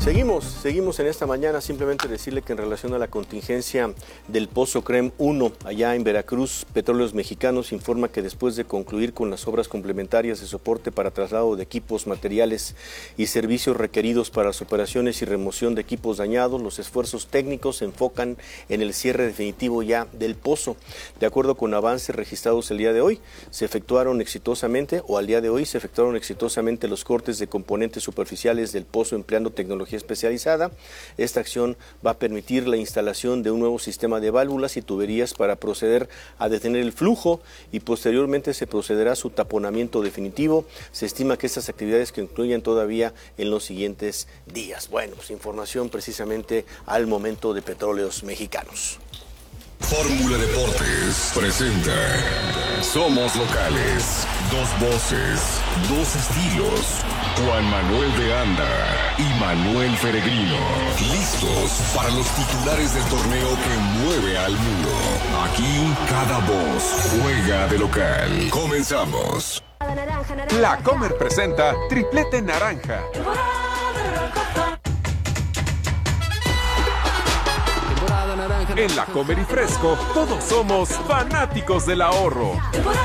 Seguimos en esta mañana. Simplemente decirle que en relación a la contingencia del Pozo CREM 1, allá en Veracruz, Petróleos Mexicanos informa que después de concluir con las obras complementarias de soporte para traslado de equipos, materiales y servicios requeridos para las operaciones y remoción de equipos dañados, los esfuerzos técnicos se enfocan en el cierre definitivo ya del pozo. De acuerdo con avances registrados el día de hoy, al día de hoy se efectuaron exitosamente los cortes de componentes superficiales del pozo empleando tecnología especializada. Esta acción va a permitir la instalación de un nuevo sistema de válvulas y tuberías para proceder a detener el flujo y posteriormente se procederá a su taponamiento definitivo. Se estima que estas actividades concluyan todavía en los siguientes días. Bueno, pues información precisamente al momento de Petróleos Mexicanos. Fórmula Deportes presenta Somos Locales, dos voces, dos estilos, Juan Manuel de Anda y Manuel Peregrino, listos para los titulares del torneo que mueve al mundo. Aquí cada voz juega de local. Comenzamos. La Comer presenta Triplete Naranja. En La Comer y Fresco, todos somos fanáticos del ahorro.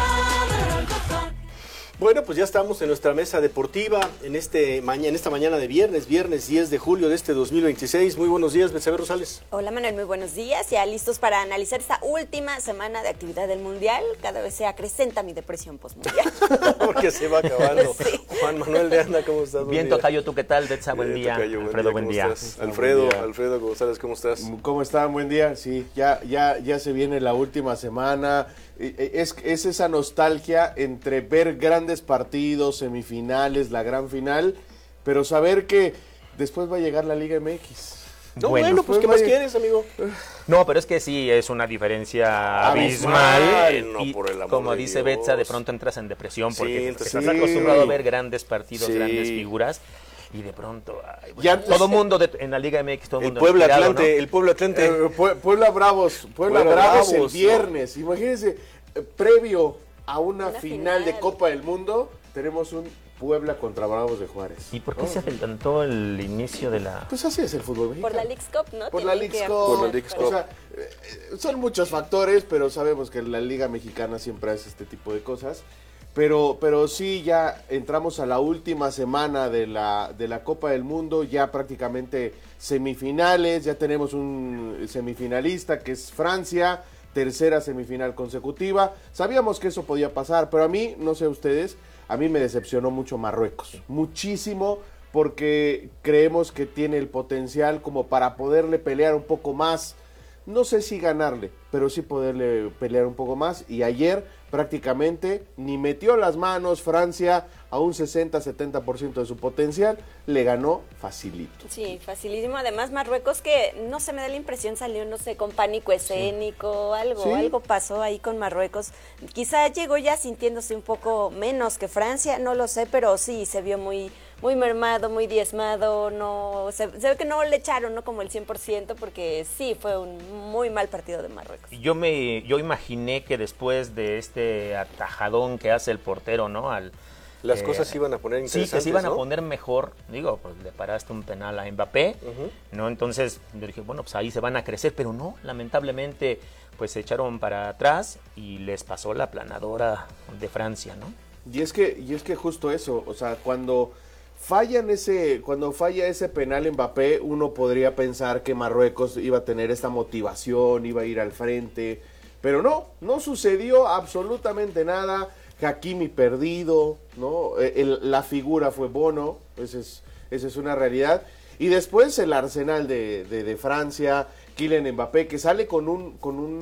Bueno, pues ya estamos en nuestra mesa deportiva en esta mañana de viernes 10 de julio de este 2026. Muy buenos días, Betsabe Rosales. Hola Manuel, muy buenos días. Ya listos para analizar esta última semana de actividad del Mundial. Cada vez se acrecenta mi depresión postmundial. Porque se va acabando. Sí. Juan Manuel de Anda, ¿cómo estás? Bien, tocayo, ¿tú qué tal? Betsa, buen día. Tocayo, Alfredo, buen día. Alfredo González, ¿cómo estás? ¿Cómo están? Buen día. Sí, ya se viene la última semana. Es esa nostalgia entre ver grandes partidos, semifinales, la gran final, pero saber que después va a llegar la Liga MX. No, bueno, pues ¿qué más quieres, amigo? No, pero es que sí, es una diferencia abismal. No, y por el amor como de dice Dios. Betsa, de pronto entras en depresión porque Sí, estás acostumbrado a ver grandes partidos, grandes figuras. Y de pronto, Ya, todo mundo en la Liga MX, todo el mundo Puebla inspirado, Atlante, ¿no? el Puebla Atlante. Puebla Bravos Bravos, el ¿no? viernes. Imagínense, previo a una Una final de final. Copa del Mundo, tenemos un Puebla contra Bravos de Juárez. ¿Y por qué se adelantó el inicio de la...? Pues así es el fútbol mexicano. Por la Leagues Cup, ¿no? Por la Tienen Leagues que Cup. Por la Leagues Cup. O sea, son muchos factores, pero sabemos que la Liga Mexicana siempre hace este tipo de cosas. Pero sí, ya entramos a la última semana de la Copa del Mundo, ya prácticamente semifinales, ya tenemos un semifinalista que es Francia, tercera semifinal consecutiva. Sabíamos que eso podía pasar, pero a mí, no sé ustedes, a mí me decepcionó mucho Marruecos, muchísimo, porque creemos que tiene el potencial como para poderle pelear un poco más. No sé si ganarle, pero sí poderle pelear un poco más. Y ayer prácticamente ni metió las manos Francia a un 60-70% de su potencial. Le ganó facilito. Sí, facilísimo. Además, Marruecos que no se me da la impresión salió, no sé, con pánico escénico, algo pasó ahí con Marruecos. Quizá llegó ya sintiéndose un poco menos que Francia, no lo sé, pero sí se vio muy mermado, muy diezmado, no se ve que no le echaron, ¿no? Como el 100%, porque sí fue un muy mal partido de Marruecos. Yo imaginé que después de este atajadón que hace el portero, ¿no? Las cosas se iban a poner interesantes, sí, que se iban ¿no? a poner mejor. Digo, pues le paraste un penal a Mbappé, ¿no? Entonces yo dije, bueno, pues ahí se van a crecer, pero no, lamentablemente, pues se echaron para atrás y les pasó la aplanadora de Francia, ¿no? Y es que justo eso, o sea, cuando falla ese penal Mbappé, uno podría pensar que Marruecos iba a tener esta motivación, iba a ir al frente, pero no sucedió absolutamente nada. Hakimi perdido, ¿no? La figura fue Bono, esa es una realidad. Y después el arsenal de Francia, Kylian Mbappé, que sale con un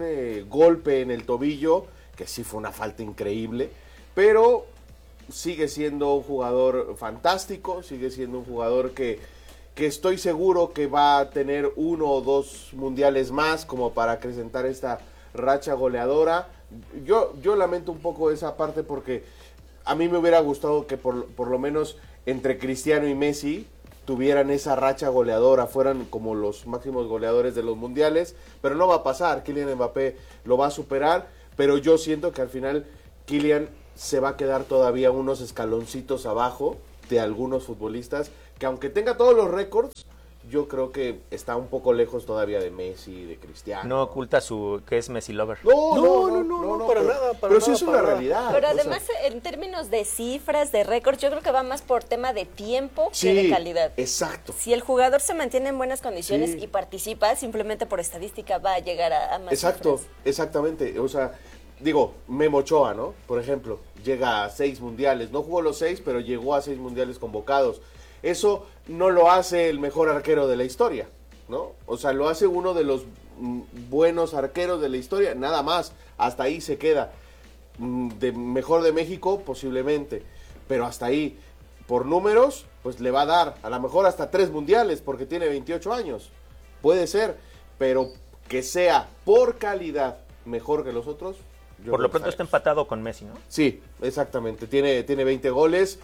golpe en el tobillo, que sí fue una falta increíble, pero sigue siendo un jugador fantástico, sigue siendo un jugador que estoy seguro que va a tener 1 o 2 mundiales más como para acrecentar esta racha goleadora. Yo lamento un poco esa parte porque a mí me hubiera gustado que por lo menos entre Cristiano y Messi tuvieran esa racha goleadora, fueran como los máximos goleadores de los mundiales, pero no va a pasar. Kylian Mbappé lo va a superar, pero yo siento que al final Kylian se va a quedar todavía unos escaloncitos abajo de algunos futbolistas que aunque tenga todos los récords, yo creo que está un poco lejos todavía de Messi, de Cristiano. No oculta que es Messi lover. No, para pero, nada. Pero sí es una realidad. Pero además, en términos de cifras, de récords, yo creo que va más por tema de tiempo que de calidad. Exacto. Si el jugador se mantiene en buenas condiciones y participa, simplemente por estadística va a llegar a más cifras. Exactamente. O sea, digo, Memo Ochoa, ¿no? Por ejemplo, llega a 6 mundiales. No jugó los 6, pero llegó a 6 mundiales convocados. Eso no lo hace el mejor arquero de la historia, ¿no? O sea, lo hace uno de los buenos arqueros de la historia, nada más. Hasta ahí se queda. De mejor de México, posiblemente. Pero hasta ahí, por números, pues le va a dar a lo mejor hasta 3 mundiales, porque tiene 28 años. Puede ser, pero que sea por calidad mejor que los otros. Por lo pronto está empatado con Messi, ¿no? Sí, exactamente. Tiene 20 goles.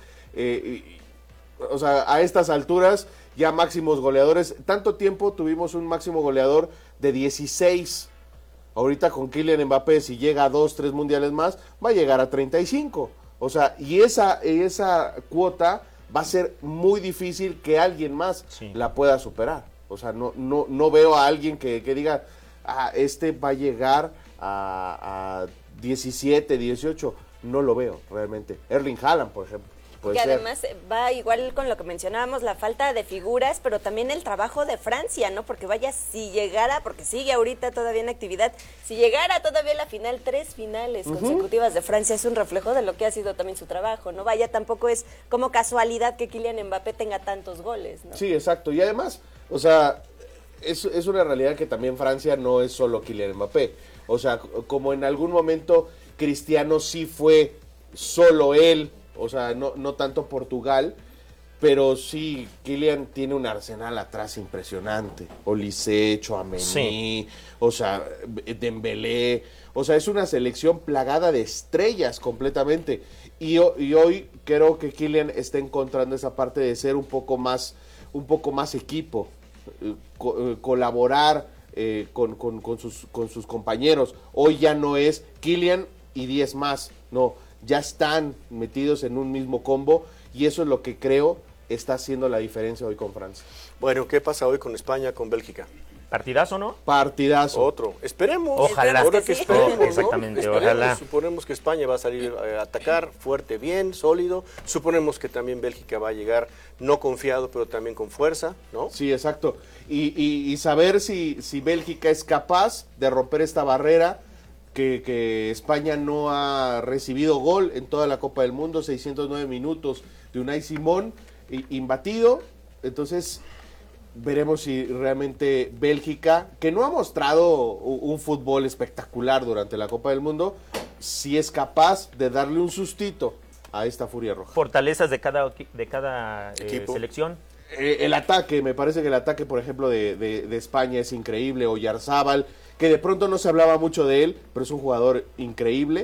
O sea, a estas alturas ya máximos goleadores. Tanto tiempo tuvimos un máximo goleador de 16. Ahorita con Kylian Mbappé, si llega a 2, 3 mundiales más, va a llegar a 35. O sea, y esa cuota va a ser muy difícil que alguien más la pueda superar. O sea, no veo a alguien que diga, este va a llegar a 17, 18. No lo veo realmente. Erling Haaland, por ejemplo. Que además va igual con lo que mencionábamos, la falta de figuras, pero también el trabajo de Francia, ¿no? Porque vaya, si llegara, porque sigue ahorita todavía en actividad, si llegara todavía a la final, 3 finales consecutivas de Francia, es un reflejo de lo que ha sido también su trabajo, ¿no? Vaya, tampoco es como casualidad que Kylian Mbappé tenga tantos goles, ¿no? Sí, exacto. Y además, o sea, es una realidad que también Francia no es solo Kylian Mbappé. O sea, como en algún momento Cristiano sí fue solo él, o sea, no tanto Portugal, pero sí, Kylian tiene un arsenal atrás impresionante. Olise, Tchouaméni, o sea, Dembélé, o sea, es una selección plagada de estrellas completamente. Y hoy creo que Kylian está encontrando esa parte de ser un poco más equipo, colaborar con sus compañeros. Hoy ya no es Kylian y 10 más, no. Ya están metidos en un mismo combo y eso es lo que creo está haciendo la diferencia hoy con Francia. Bueno, ¿qué pasa hoy con España, con Bélgica? ¿Partidazo, no? Partidazo. Otro. Esperemos. Ojalá. Ahora que esperemos, ¿no? Exactamente, Esperemos. ojalá. Suponemos que España va a salir a atacar fuerte, bien, sólido. Suponemos que también Bélgica va a llegar no confiado, pero también con fuerza, ¿no? Sí, exacto. Y saber si Bélgica es capaz de romper esta barrera que España no ha recibido gol en toda la Copa del Mundo, 609 minutos de Unai Simón, imbatido. Entonces veremos si realmente Bélgica, que no ha mostrado un fútbol espectacular durante la Copa del Mundo, si es capaz de darle un sustito a esta Furia Roja. Fortalezas de cada selección. El ataque, me parece que el ataque, por ejemplo, de España es increíble. Oyarzábal, que de pronto no se hablaba mucho de él, pero es un jugador increíble.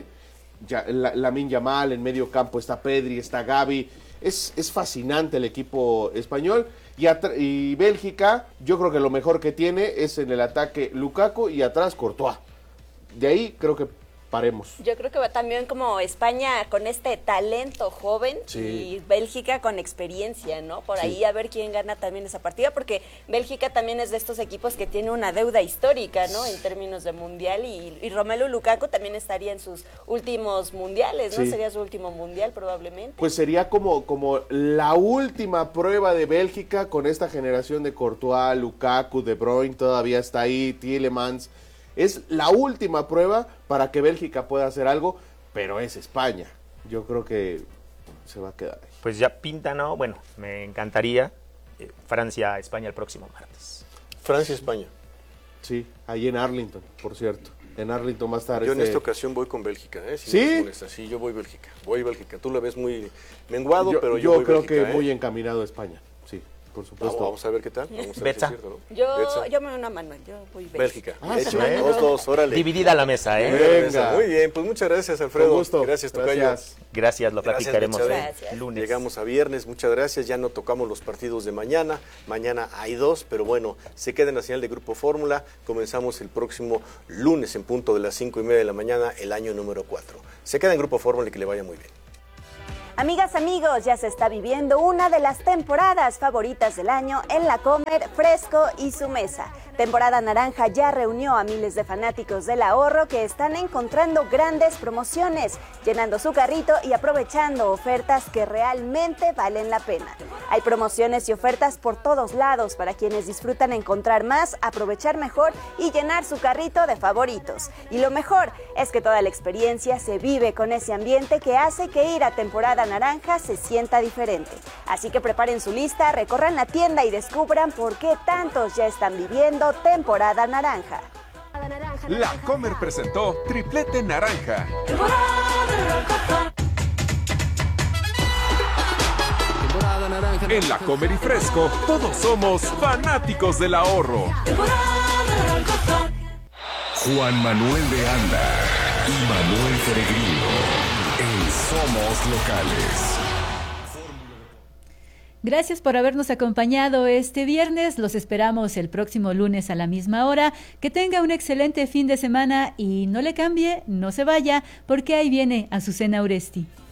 Lamine Yamal, en medio campo está Pedri, está Gavi. Es fascinante el equipo español. Y Bélgica, yo creo que lo mejor que tiene es en el ataque Lukaku y atrás Courtois. De ahí creo que paremos. Yo creo que va también como España con este talento joven y Bélgica con experiencia, ¿no? Por ahí a ver quién gana también esa partida, porque Bélgica también es de estos equipos que tiene una deuda histórica, ¿no? En términos de mundial y Romelu Lukaku también estaría en sus últimos mundiales, ¿no? Sí. Sería su último mundial probablemente. Pues sería como la última prueba de Bélgica con esta generación de Courtois, Lukaku, De Bruyne todavía está ahí, Tielemans. Es la última prueba para que Bélgica pueda hacer algo, pero es España. Yo creo que se va a quedar ahí. Pues ya pinta, ¿no? Bueno, me encantaría Francia-España el próximo martes. Francia-España. Sí, ahí en Arlington, por cierto. En Arlington va a estar Yo en esta ocasión voy con Bélgica, ¿eh? Si ¿Sí? no molesta. Sí, yo voy Bélgica. Voy Bélgica. Tú la ves muy menguado, pero yo voy creo Bélgica, que ¿eh? muy encaminado a España. Sí, por supuesto. Vamos a ver qué tal. Vamos a ver si Betsa. es cierto, ¿no? Yo me uno a Manuel, yo voy Bélgica. Hecho, sí. dos, órale. Dividida la mesa, ¿eh? Venga. Muy bien, pues muchas gracias, Alfredo. Con gusto. Gracias, Tocayo. Gracias. Gracias, lo Gracias, platicaremos Betsabe. Gracias. el lunes. Llegamos a viernes, muchas gracias. Ya no tocamos los partidos de mañana. Mañana hay 2, pero bueno, se queda en la señal de Grupo Fórmula. Comenzamos el próximo lunes en punto de las 5:30 de la mañana, el año número 4. Se queda en Grupo Fórmula y que le vaya muy bien. Amigas, amigos, ya se está viviendo una de las temporadas favoritas del año en la Comer, Fresco y su mesa. Temporada naranja ya reunió a miles de fanáticos del ahorro que están encontrando grandes promociones, llenando su carrito y aprovechando ofertas que realmente valen la pena. Hay promociones y ofertas por todos lados para quienes disfrutan encontrar más, aprovechar mejor y llenar su carrito de favoritos. Y lo mejor es que toda la experiencia se vive con ese ambiente que hace que ir a temporada naranja se sienta diferente. Así que preparen su lista, recorran la tienda y descubran por qué tantos ya están viviendo temporada naranja. La Comer presentó Triplete Naranja. En La Comer y Fresco, todos somos fanáticos del ahorro. Juan Manuel de Anda y Manuel Peregrino en Somos Locales. Gracias por habernos acompañado este viernes. Los esperamos el próximo lunes a la misma hora. Que tenga un excelente fin de semana y no le cambie, no se vaya, porque ahí viene Azucena Uresti.